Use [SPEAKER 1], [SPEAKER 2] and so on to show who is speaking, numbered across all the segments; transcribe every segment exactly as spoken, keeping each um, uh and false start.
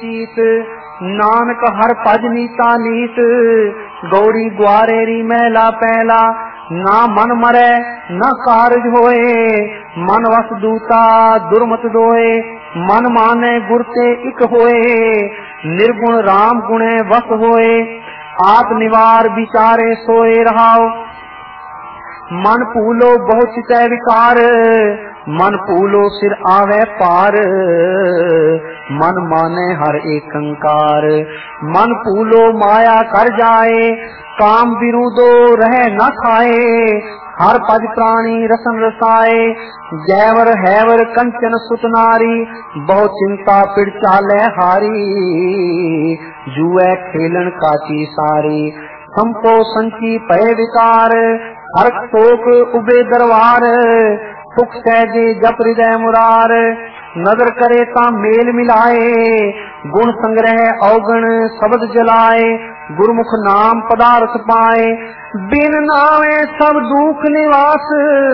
[SPEAKER 1] चीत, नानक हर भज नीता नीत। गौरी ग्वारेरी मैला पैला, ना मन मरै न कारज होए। मन वस दूता दुर्मत दोए, मन माने गुर ते इक होए। निर्गुण राम गुणे वस होए, आप निवार विचारे सोए रहाओ। मन भूलो बहु चितै विकार, मन भूलो सिर आवे पार। मन माने हर एक अंकार, मन भूलो माया कर जाए। काम विरुदो रह न खाए, हर पद प्राणी रसन रसाए। जैवर हैवर कंचन सुत नारी, बहु चिंता पिड़ चाले हारी। जुए खेलन काची सारी, संपो संची पय विकार। हरक शोक उबे दरबार, सुख सहजे जप हृदय मुरार। नजर करे ता मेल मिलाए, गुण संग्रह अवगण शब्द जलाए। गुरमुख नाम पदार्थ पाए, बिन नावे सब दुख निवास।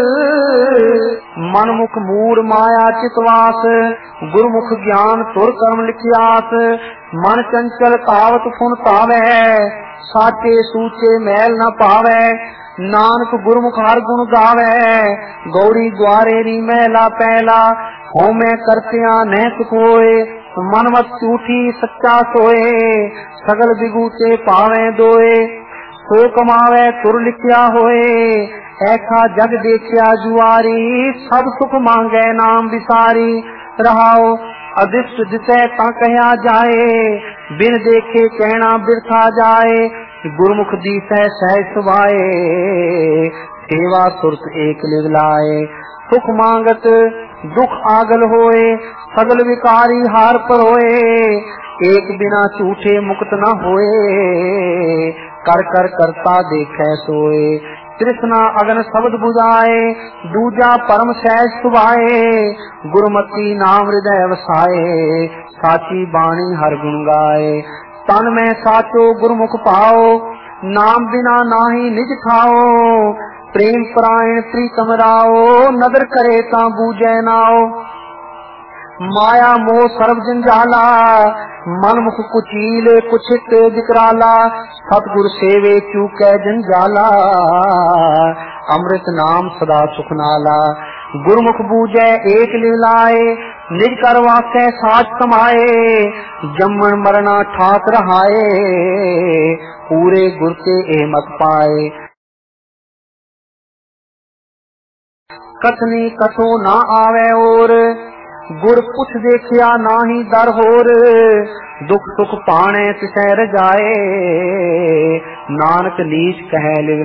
[SPEAKER 1] मनमुख मूर माया चितवास, गुरमुख ज्ञान तुर कर्म लिखियास। मन चंचल कावत फुन पावे, साचे सूचे मैल न पावे। नानक गुरमुख हर गुण गावे, गौरी ग्वारेरी मैला पैला। होमे करतिया न सुख होए, मनमत झूठी सच्चा सोए। सगल बिगूते पावे दोए, सो कमावे तुर लिखिया होए। ऐसा जग देखिया जुआरी, सब सुख मांगे नाम विसारी। रहाओ अदिष्ट दिसे ता कहया जाए, बिन देखे कहना बिरथा जाए। गुरमुख दीसै सहज सुभाए, सेवा सुरत एक लिवलाए। सुख मांगत दुख आगल होए, सगल विकारी हार पर होए। एक बिना झूठे मुक्त न होए, कर कर करता देखे सोए। तृष्णा अगन शब्द बुझाए, दूजा परम सहज सुभाए। गुरमति नाम हृदय वसाए, साची बाणी हर गुण गाए। तन में साचो गुरमुख पाओ, नाम बिना नाही निज ठाओ। प्रेम परायण प्रीतम राओ, नदर करे ता बूझे नाओ। माया मोह सर्व जंजाला, मन मुख कुचील कुछित विकराला। सतगुर सेवे चूकै जंजाला, अमृत नाम सदा सुख नाला। गुरमुख बूझे एक लिवलाए, निज कर वासै साच कमाए। जम्मन मरना ठाक रहाए, पूरे गुर के ए मत पाए। कथनी कथो ना आवे और, गुर पुछ देखिया नाही दर होर। दुख सुख पाणे तिसै रजाए, नानक नीच कहे लिव